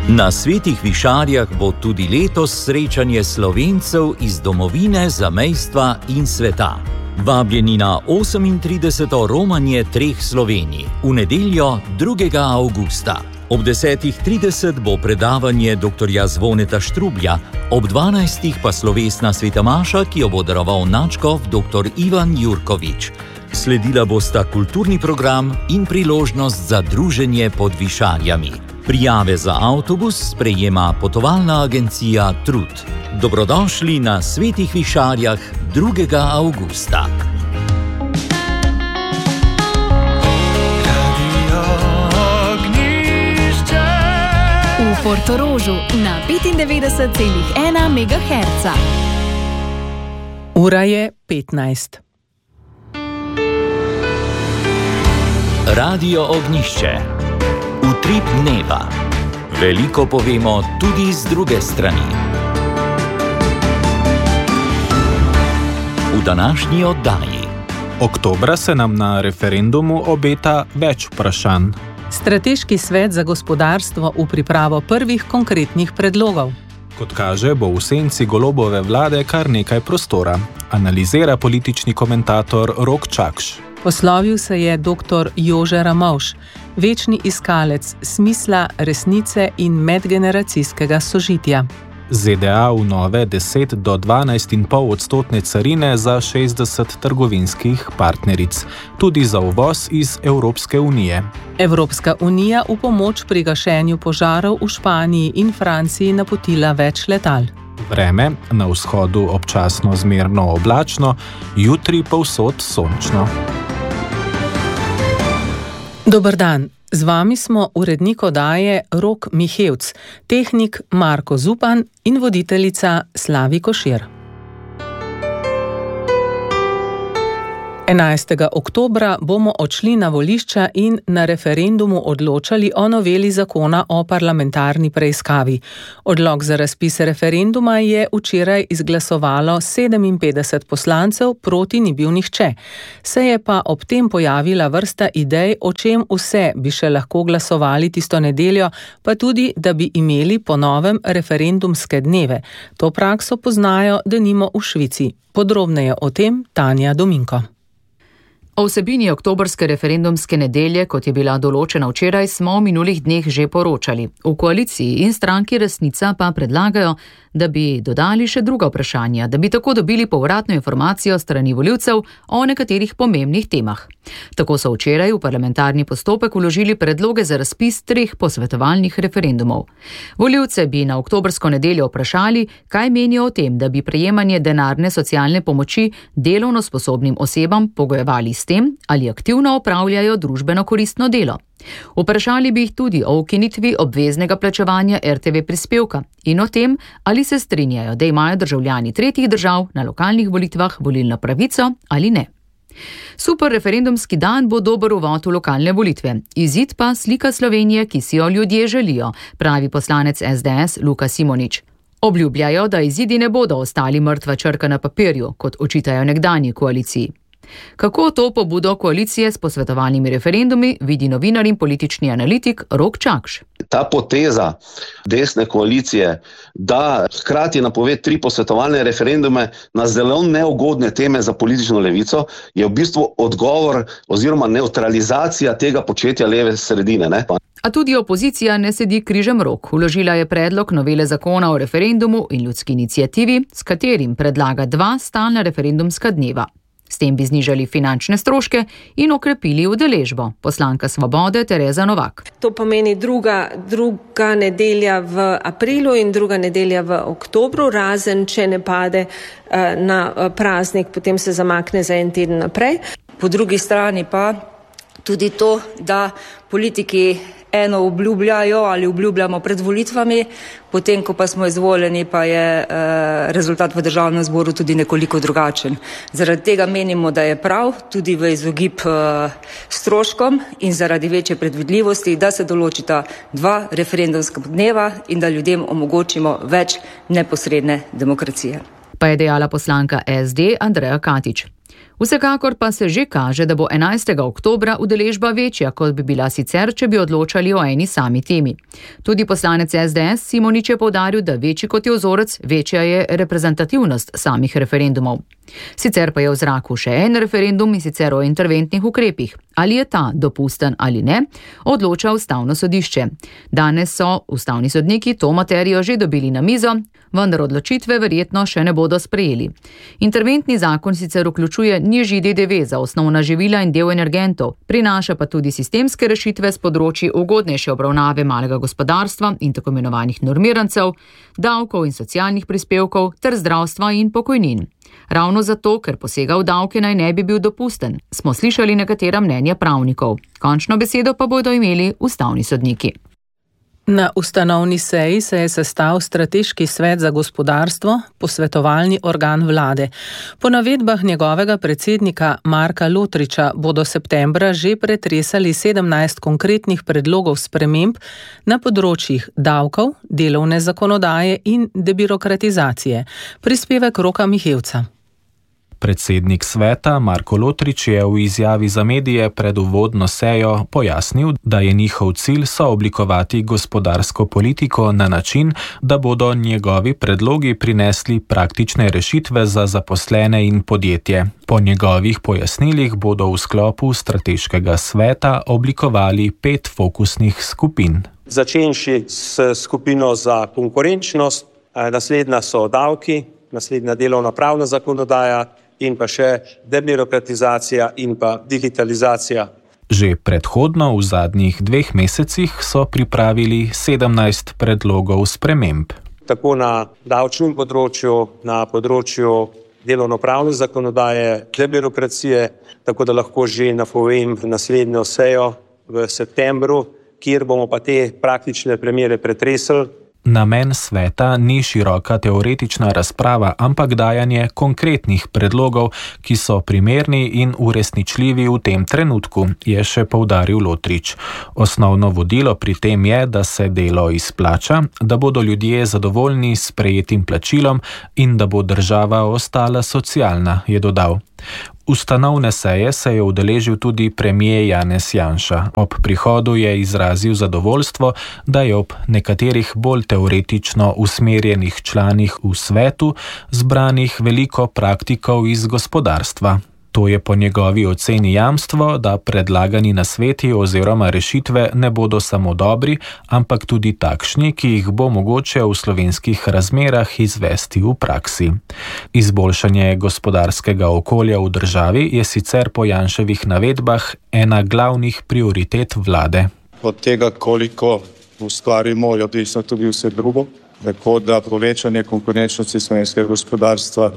Na Svetih Višarjah bo tudi letos srečanje Slovencev iz domovine, zamejstva in sveta. Vabljeni na 38. romanje treh Slovenij v nedeljo 2. avgusta. Ob 10.30 bo predavanje dr. Zvoneta Štrublja, ob 12. pa slovesna sveta maša, ki jo bo daroval nadškof dr. Ivan Jurkovič. Sledila bosta kulturni program in priložnost za druženje pod Višarjami. Prijave za avtobus sprejema potovalna agencija Trud. Dobrodošli na Svetih Višarjah 2. avgusta. V Portorožu na 95,1 MHz. Ura je 15. Radio Ognjišče. Utrip dneva. Veliko povemo tudi z druge strani. V današnji oddaji. Oktobra se nam na referendumu obeta več vprašanj. Strateški svet za gospodarstvo v pripravo prvih konkretnih predlogov. Kot kaže, bo v senci Golobove vlade kar nekaj prostora, analizira politični komentator Rok Čakš. Poslovil se je dr. Jože Ramovš, večni iskalec smisla, resnice in medgeneracijskega sožitja. ZDA v nove 10 do 12,5% carine za 60 trgovinskih partneric, tudi za uvoz iz Evropske unije. Evropska unija v pomoč pri gašenju požarov v Španiji in Franciji napotila več letal. Vreme, na vzhodu občasno zmerno oblačno, jutri povsod sončno. Dober dan. Z vami smo urednik oddaje Rok Mihevc, tehnik Marko Zupan in voditeljica Slavi Košir. 11. oktobra bomo odšli na volišča in na referendumu odločali o noveli zakona o parlamentarni preiskavi. Odlok za razpis referenduma je včeraj izglasovalo 57 poslancev, proti ni bil nihče. Se je pa ob tem pojavila vrsta idej, o čem vse bi še lahko glasovali tisto nedeljo, pa tudi, da bi imeli po novem referendumske dneve. To prakso poznajo denimo v Švici. Podrobneje o tem Tanja Dominko. O vsebini oktobrske referendumske nedelje, kot je bila določena včeraj, smo v minulih dneh že poročali. V koaliciji in stranki Resnica pa predlagajo, da bi dodali še druga vprašanja, da bi tako dobili povratno informacijo strani volivcev o nekaterih pomembnih temah. Tako so včeraj v parlamentarni postopek vložili predloge za razpis 3 posvetovalnih referendumov. Volivce bi na oktobrsko nedeljo vprašali, kaj menijo o tem, da bi prejemanje denarne socialne pomoči delovno sposobnim osebam pogojevali s tem, ali aktivno opravljajo družbeno koristno delo. Vprašali bi jih tudi o ukinitvi obveznega plačevanja RTV prispevka in o tem, ali se strinjajo, da imajo državljani tretjih držav na lokalnih volitvah volilno pravico ali ne. Super referendumski dan bo dober uvod v lokalne volitve. Izid pa slika Slovenije, ki si jo ljudje želijo, pravi poslanec SDS Luka Simonič. Obljubljajo, da izidi ne bodo ostali mrtva črka na papirju, kot očitajo nekdanji koaliciji. Kako to pobudo koalicije s posvetovalnimi referendumi vidi novinar in politični analitik Rok Čakš? Ta poteza desne koalicije, da hkrati napove 3 posvetovalne referendume na zelo neugodne teme za politično levico, je v bistvu odgovor oziroma neutralizacija tega početja leve sredine. Ne? A tudi opozicija ne sedi križem rok. Vložila je predlog novele zakona o referendumu in ljudski iniciativi, s katerim predlaga 2 stalna referendumska dneva. S tem bi znižali finančne stroške in okrepili udeležbo. Poslanka Svobode Tereza Novak. To pomeni druga nedelja v aprilu in druga nedelja v oktobru, razen če ne pade na praznik, potem se zamakne za en teden naprej. Po drugi strani pa tudi to, da politiki eno obljubljajo ali obljubljamo pred volitvami, potem, ko pa smo izvoljeni, pa je rezultat v državnem zboru tudi nekoliko drugačen. Zaradi tega menimo, da je prav, tudi v izogib stroškom in zaradi večje predvidljivosti, da se določita 2 referendumska dneva in da ljudem omogočimo več neposredne demokracije. Pa je dejala poslanka SD Andreja Katič. Vsekakor pa se že kaže, da bo 11. oktobra udeležba večja, kot bi bila sicer, če bi odločali o eni sami temi. Tudi poslanec SDS Simonič je poudaril, da večji kot je vzorec, večja je reprezentativnost samih referendumov. Sicer pa je v zraku še en referendum, in sicer o interventnih ukrepih. Ali je ta dopusten ali ne, odloča Ustavno sodišče. Danes so ustavni sodniki to materijo že dobili na mizo, vendar odločitve verjetno še ne bodo sprejeli. Interventni zakon sicer vključuje nižji DDV za osnovna živila in del energentov, prinaša pa tudi sistemske rešitve s področji ugodnejše obravnave malega gospodarstva in tako imenovanih normirancev, davkov in socialnih prispevkov ter zdravstva in pokojnin. Ravno zato, ker posega v davke naj ne bi bil dopusten, smo slišali nekatera mnenja pravnikov. Končno besedo pa bodo imeli ustavni sodniki. Na ustanovni seji se je sestal Strateški svet za gospodarstvo, posvetovalni organ vlade. Po navedbah njegovega predsednika Marka Lotriča bodo septembra že pretresali 17 konkretnih predlogov sprememb na področjih davkov, delovne zakonodaje in debirokratizacije. Prispevek Roka Mihevca. Predsednik sveta Marko Lotrič je v izjavi za medije pred uvodno sejo pojasnil, da je njihov cilj sooblikovati gospodarsko politiko na način, da bodo njegovi predlogi prinesli praktične rešitve za zaposlene in podjetje. Po njegovih pojasnilih bodo v sklopu strateškega sveta oblikovali 5 fokusnih skupin. Začenši s skupino za konkurenčnost, naslednja so davki, naslednja delovnopravna zakonodaja, in pa še debirokratizacija in pa digitalizacija. Že predhodno v zadnjih 2 mesecih so pripravili 17 predlogov sprememb. Tako na davčnem področju, na področju delovnopravne zakonodaje, debirokracije, tako da lahko že napovem naslednjo sejo v septembru, kjer bomo pa te praktične primere pretresli. Namen sveta ni široka teoretična razprava, ampak dajanje konkretnih predlogov, ki so primerni in uresničljivi v tem trenutku, je še poudaril Lotrič. Osnovno vodilo pri tem je, da se delo izplača, da bodo ljudje zadovoljni s prejetim plačilom in da bo država ostala socialna, je dodal. Ustanovne seje se je udeležil tudi premier Janez Janša. Ob prihodu je izrazil zadovoljstvo, da je ob nekaterih bolj teoretično usmerjenih članih v svetu zbranih veliko praktikov iz gospodarstva. To je po njegovi oceni jamstvo, da predlagani nasveti oziroma rešitve ne bodo samo dobri, ampak tudi takšni, ki jih bo mogoče v slovenskih razmerah izvesti v praksi. Izboljšanje gospodarskega okolja v državi je sicer po Janševih navedbah ena glavnih prioritet vlade. Od tega, koliko ustvarimo, je odvisno tudi vse drugo, tako da povečanje konkurenčnosti slovenskega gospodarstva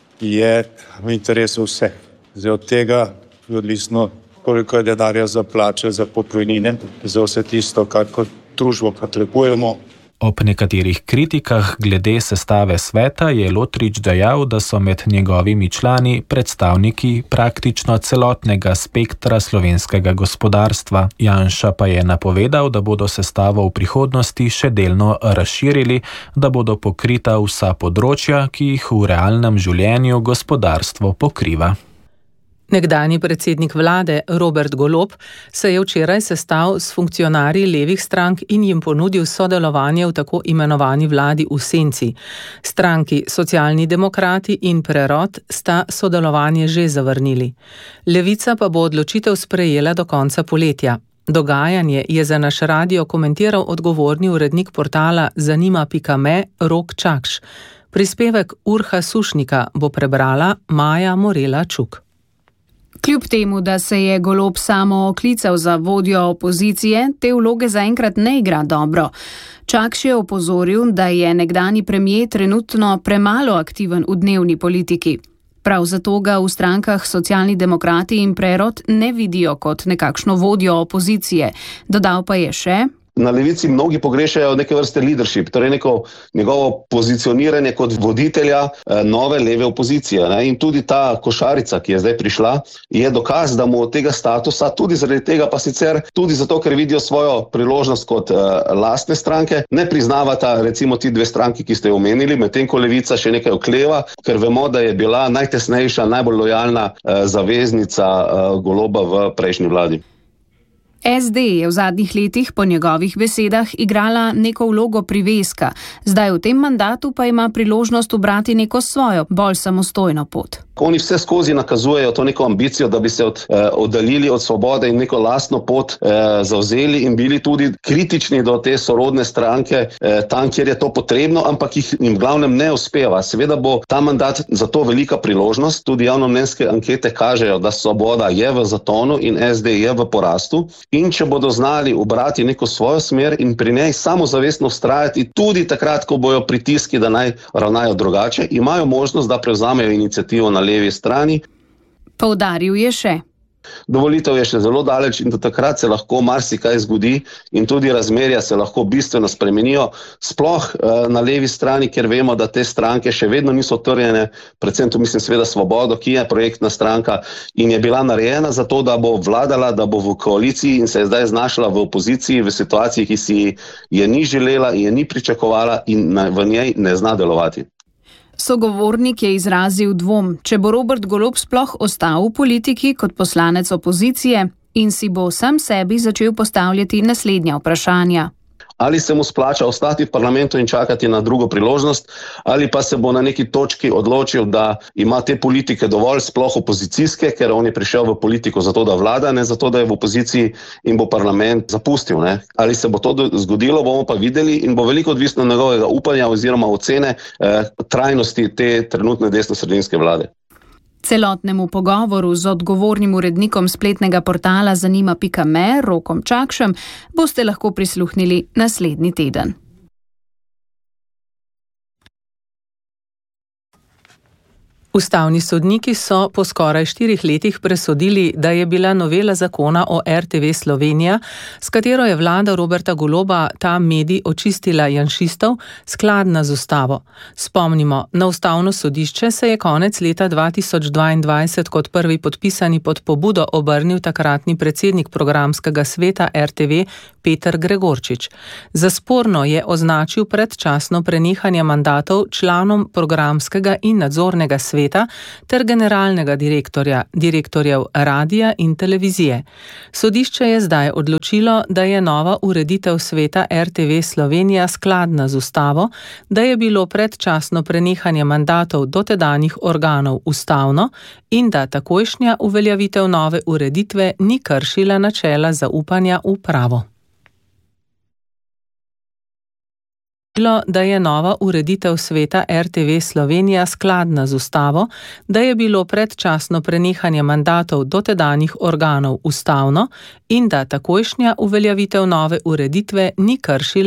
je v interesu vseh. Zdaj od tega je odvisno, koliko je denarja za plače, za pokojnine, za vse tisto, kar kot družbo potrebujemo. Ob nekaterih kritikah glede sestave sveta je Lotrič dejal, da so med njegovimi člani predstavniki praktično celotnega spektra slovenskega gospodarstva. Janša pa je napovedal, da bodo sestavo v prihodnosti še delno razširili, da bodo pokrita vsa področja, ki jih v realnem življenju gospodarstvo pokriva. Nekdanji predsednik vlade Robert Golob se je včeraj sestal s funkcionarji levih strank in jim ponudil sodelovanje v tako imenovani vladi v senci. Stranki Socialni demokrati in Prerod sta sodelovanje že zavrnili. Levica pa bo odločitev sprejela do konca poletja. Dogajanje je za naš radio komentiral odgovorni urednik portala Zanima.me Rok Čakš. Prispevek Urha Sušnika bo prebrala Maja Morela Čuk. Kljub temu, da se je Golob samo oklical za vodjo opozicije, te vloge zaenkrat ne igra dobro. Čakš je opozoril, da je nekdanji premier trenutno premalo aktiven v dnevni politiki. Prav zato ga v strankah Socialni demokrati in Prerod ne vidijo kot nekakšno vodjo opozicije. Dodal pa je še: Na levici mnogi pogrešajo neke vrste leadership, torej neko njegovo pozicioniranje kot voditelja nove leve opozicije. Ne? In tudi ta košarica, ki je zdaj prišla, je dokaz, da mu od tega statusa, tudi zaradi tega, pa sicer tudi zato, ker vidijo svojo priložnost kot lastne stranke, ne priznavata recimo ti dve stranki, ki ste jo omenili, medtem ko levica še nekaj okleva, ker vemo, da je bila najtesnejša, najbolj lojalna zaveznica Goloba v prejšnji vladi. SD je v zadnjih letih po njegovih besedah igrala neko vlogo priveska, zdaj v tem mandatu pa ima priložnost ubrati neko svojo, bolj samostojno pot. Oni vse skozi nakazujejo to neko ambicijo, da bi se oddaljili od svobode in neko lastno pot zavzeli in bili tudi kritični do te sorodne stranke tam, kjer je to potrebno, ampak jim glavnem ne uspeva. Seveda bo ta mandat za to velika priložnost, tudi javnomnenjske ankete kažejo, da svoboda je v zatonu in SD je v porastu. In če bodo znali ubrati neko svojo smer in pri njej samozavestno vztrajati tudi takrat, ko bojo pritiski, da naj ravnajo drugače, imajo možnost, da prevzamejo iniciativo na levi strani. Poudaril je še. Do volitev je še zelo daleč in do takrat se lahko marsikaj zgodi in tudi razmerja se lahko bistveno spremenijo, sploh na levi strani, ker vemo, da te stranke še vedno niso utrjene, predvsem tu mislim seveda Svobodo, ki je projektna stranka in je bila narejena za to, da bo vladala, da bo v koaliciji in se je zdaj znašla v opoziciji v situaciji, ki si je ni želela in je ni pričakovala in v njej ne zna delovati. Sogovornik je izrazil dvom, če bo Robert Golob sploh ostal v politiki kot poslanec opozicije in si bo sam sebi začel postavljati naslednja vprašanja. Ali se mu splača ostati v parlamentu in čakati na drugo priložnost, ali pa se bo na neki točki odločil, da ima te politike dovolj, sploh opozicijske, ker on je prišel v politiko zato, da vlada, ne zato, da je v opoziciji in bo parlament zapustil. Ne? Ali se bo to zgodilo, bomo pa videli in bo veliko odvisno njegovega upanja oziroma ocene trajnosti te trenutne desnosredinske vlade. Celotnemu pogovoru z odgovornim urednikom spletnega portala Zanima.me Rokom Čakšem boste lahko prisluhnili naslednji teden. Ustavni sodniki so po skoraj 4 letih presodili, da je bila novela zakona o RTV Slovenija, s katero je vlada Roberta Goloba ta medij očistila janšistov, skladna z ustavo. Spomnimo, na ustavno sodišče se je konec leta 2022 kot prvi podpisani pod pobudo obrnil takratni predsednik programskega sveta RTV Peter Gregorčič. Za sporno je označil predčasno prenehanje mandatov članom programskega in nadzornega sveta ter generalnega direktorjev radija in televizije. Sodišče je zdaj odločilo, da je nova ureditev sveta RTV Slovenija skladna z ustavo, da je bilo predčasno prenehanje mandatov dotedanjih organov ustavno in da takojšnja uveljavitev nove ureditve ni kršila načela zaupanja v pravo. Da je nova ureditev sveta RTV Slovenija skladna z ustavo, da je bilo predčasno prenehanje mandatov dotedanjih organov ustavno in da takojšnja uveljavitev nove ureditve ni kršila